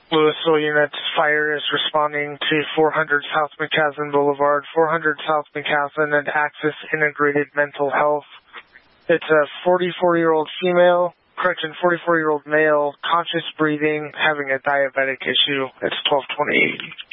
Louisville units, fire is responding to 400 South McCaslin Boulevard, 400 South McCaslin and Axis Integrated Mental Health. It's a 44-year-old female, 44-year-old male, conscious breathing, having a diabetic issue. It's 1228.